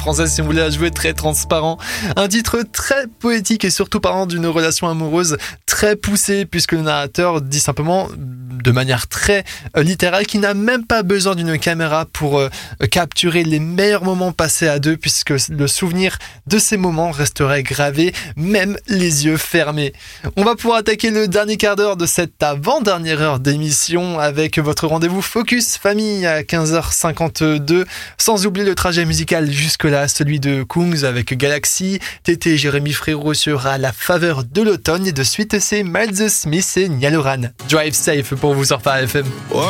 française si vous voulez la jouer, très transparent. Un titre très poétique et surtout parlant d'une relation amoureuse très poussée puisque le narrateur dit simplement de manière très littérale qu'il n'a même pas besoin d'une caméra pour capturer les meilleurs moments passés à deux puisque le souvenir de ces moments resterait gravé même les yeux fermés. On va pouvoir attaquer le dernier quart d'heure de cette avant-dernière heure d'émission avec votre rendez-vous Focus Famille à 15h52, sans oublier le trajet musical jusque-là, celui de Kungs avec Galaxy, Tété Jérémy Frérot sera la faveur de l'automne et de suite c'est Miles Smith et Niall Horan. Drive Safe pour vous sur Phare FM.